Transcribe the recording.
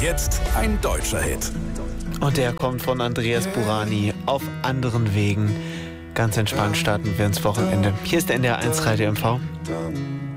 jetzt ein deutscher Hit. Und der kommt von Andreas Burani, Auf anderen Wegen. Ganz entspannt starten wir ins Wochenende. Hier ist der NDR 1 Radio MV.